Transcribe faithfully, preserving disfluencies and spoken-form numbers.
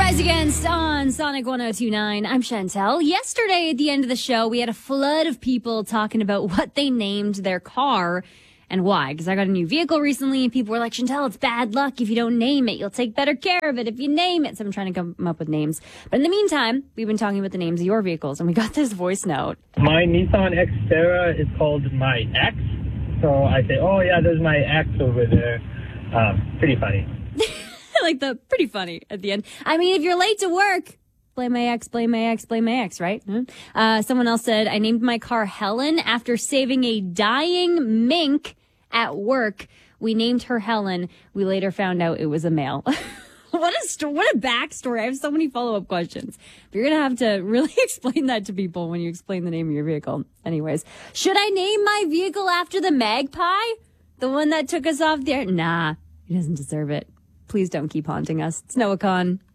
Rise Against on Sonic one oh two point nine. I'm Chantel. Yesterday at the end of the show, we had a flood of people talking about what they named their car and why. Because I got a new vehicle recently and people were like, Chantel, it's bad luck. If you don't name it, you'll take better care of it if you name it. So I'm trying to come up with names. But in the meantime, we've been talking about the names of your vehicles and we got this voice note. My Nissan Xterra is called my X. So I say, oh yeah, there's my X over there. Um, pretty funny. Like the pretty funny at the end. I mean, if you're late to work, blame my ex, blame my ex, blame my ex, right? Uh, someone else said, I named my car Helen after saving a dying mink at work. We named her Helen. We later found out it was a male. What a sto- what a backstory. I have so many follow-up questions. But you're going to have to really explain that to people when you explain the name of your vehicle. Anyways, should I name my vehicle after the magpie? The one that took us off the air? Nah, he doesn't deserve it. Please don't keep haunting us. It's Noah Khan.